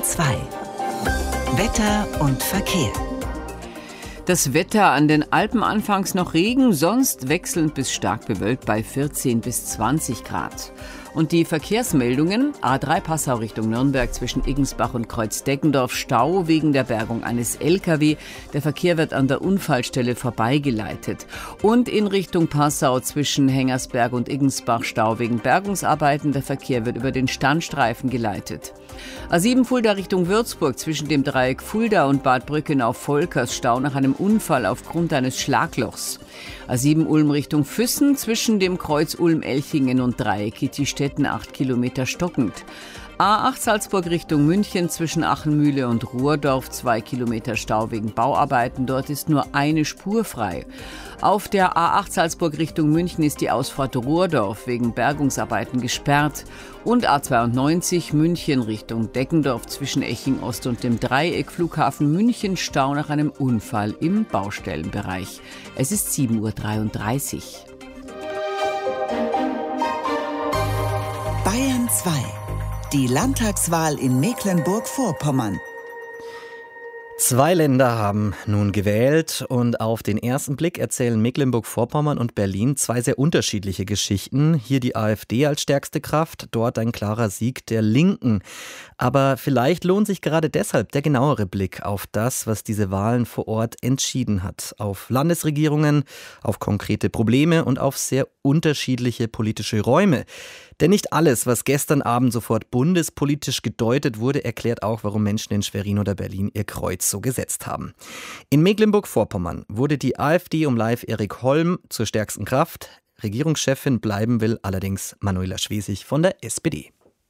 2. Wetter und Verkehr. Das Wetter: an den Alpen anfangs noch Regen, sonst wechselnd bis stark bewölkt bei 14 bis 20 Grad. Und die Verkehrsmeldungen: A3 Passau Richtung Nürnberg zwischen Iggensbach und Kreuz-Deggendorf Stau wegen der Bergung eines LKW. Der Verkehr wird an der Unfallstelle vorbeigeleitet. Und in Richtung Passau zwischen Hengersberg und Iggensbach Stau wegen Bergungsarbeiten. Der Verkehr wird über den Standstreifen geleitet. A7 Fulda Richtung Würzburg zwischen dem Dreieck Fulda und Bad Brückenau-Volkers Stau nach einem Unfall aufgrund eines Schlaglochs. A7 Ulm Richtung Füssen zwischen dem Kreuz Ulm-Elchingen und Dreieck Kitti-Stetten 8 Kilometer stockend. A8 Salzburg Richtung München zwischen Achenmühle und Ruhrdorf 2 Kilometer Stau wegen Bauarbeiten. Dort ist nur eine Spur frei. Auf der A8 Salzburg Richtung München ist die Ausfahrt Ruhrdorf wegen Bergungsarbeiten gesperrt. Und A92 München Richtung Deggendorf zwischen Eching Ost und dem Dreieck Flughafen München Stau nach einem Unfall im Baustellenbereich. Es ist 7:33 Uhr. Bayern 2. Die Landtagswahl in Mecklenburg-Vorpommern. 2 Länder haben nun gewählt und auf den ersten Blick erzählen Mecklenburg-Vorpommern und Berlin 2 sehr unterschiedliche Geschichten. Hier die AfD als stärkste Kraft, dort ein klarer Sieg der Linken. Aber vielleicht lohnt sich gerade deshalb der genauere Blick auf das, was diese Wahlen vor Ort entschieden hat. Auf Landesregierungen, auf konkrete Probleme und auf sehr unterschiedliche politische Räume. Denn nicht alles, was gestern Abend sofort bundespolitisch gedeutet wurde, erklärt auch, warum Menschen in Schwerin oder Berlin ihr Kreuz so gesetzt haben. In Mecklenburg-Vorpommern wurde die AfD um Live Erik Holm zur stärksten Kraft. Regierungschefin bleiben will allerdings Manuela Schwesig von der SPD.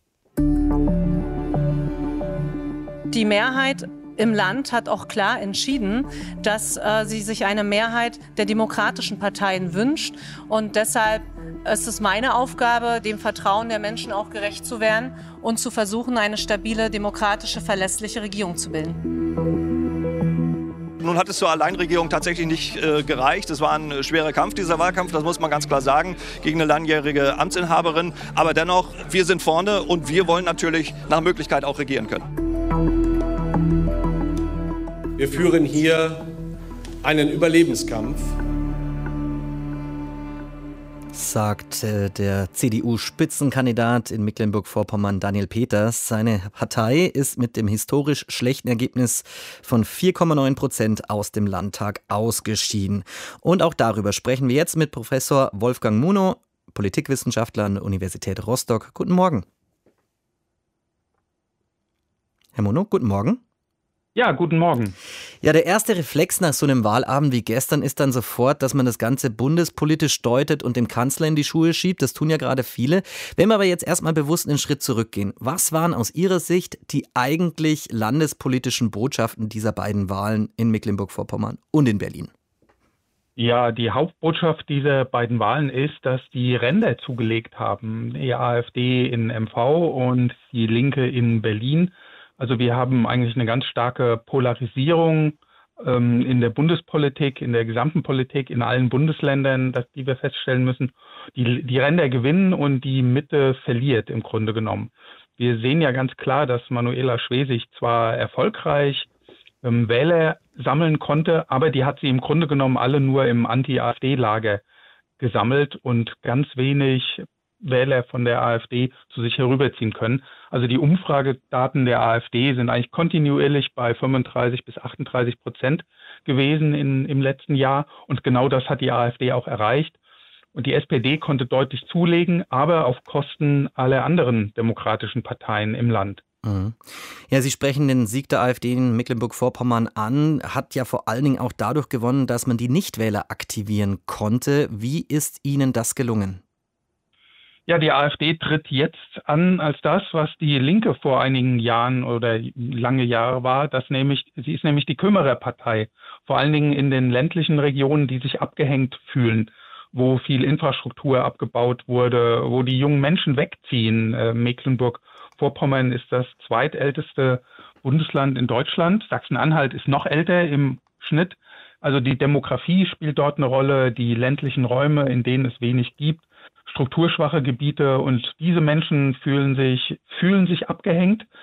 Die Mehrheit im Land hat auch klar entschieden, dass sie sich eine Mehrheit der demokratischen Parteien wünscht. Und deshalb ist es meine Aufgabe, dem Vertrauen der Menschen auch gerecht zu werden und zu versuchen, eine stabile, demokratische, verlässliche Regierung zu bilden. Nun hat es zur Alleinregierung tatsächlich nicht gereicht. Es war ein schwerer Kampf, dieser Wahlkampf, das muss man ganz klar sagen, gegen eine langjährige Amtsinhaberin. Aber dennoch, wir sind vorne und wir wollen natürlich nach Möglichkeit auch regieren können. Wir führen hier einen Überlebenskampf, sagt der CDU-Spitzenkandidat in Mecklenburg-Vorpommern Daniel Peters. Seine Partei ist mit dem historisch schlechten Ergebnis von 4,9% aus dem Landtag ausgeschieden. Und auch darüber sprechen wir jetzt mit Professor Wolfgang Munow, Politikwissenschaftler an der Universität Rostock. Guten Morgen. Herr Munow, guten Morgen. Ja, guten Morgen. Ja, der erste Reflex nach so einem Wahlabend wie gestern ist dann sofort, dass man das Ganze bundespolitisch deutet und dem Kanzler in die Schuhe schiebt. Das tun ja gerade viele. Wenn wir aber jetzt erstmal bewusst einen Schritt zurückgehen, was waren aus Ihrer Sicht die eigentlich landespolitischen Botschaften dieser beiden Wahlen in Mecklenburg-Vorpommern und in Berlin? Ja, die Hauptbotschaft dieser beiden Wahlen ist, dass die Ränder zugelegt haben. Die AfD in MV und die Linke in Berlin. Also wir haben eigentlich eine ganz starke Polarisierung in der Bundespolitik, in der gesamten Politik, in allen Bundesländern, die wir feststellen müssen. Die Ränder gewinnen und die Mitte verliert im Grunde genommen. Wir sehen ja ganz klar, dass Manuela Schwesig zwar erfolgreich Wähler sammeln konnte, aber die hat sie im Grunde genommen alle nur im Anti-AfD-Lager gesammelt und ganz wenig Wähler von der AfD zu sich herüberziehen können. Also die Umfragedaten der AfD sind eigentlich kontinuierlich bei 35-38% gewesen im letzten Jahr. Und genau das hat die AfD auch erreicht. Und die SPD konnte deutlich zulegen, aber auf Kosten aller anderen demokratischen Parteien im Land. Ja, Sie sprechen den Sieg der AfD in Mecklenburg-Vorpommern an, hat ja vor allen Dingen auch dadurch gewonnen, dass man die Nichtwähler aktivieren konnte. Wie ist Ihnen das gelungen? Ja, die AfD tritt jetzt an als das, was die Linke vor einigen Jahren oder lange Jahre war. Sie ist nämlich die Kümmererpartei, vor allen Dingen in den ländlichen Regionen, die sich abgehängt fühlen, wo viel Infrastruktur abgebaut wurde, wo die jungen Menschen wegziehen. Mecklenburg-Vorpommern ist das zweitälteste Bundesland in Deutschland. Sachsen-Anhalt ist noch älter im Schnitt. Also die Demografie spielt dort eine Rolle, die ländlichen Räume, in denen es wenig gibt, strukturschwache Gebiete, und diese Menschen fühlen sich abgehängt.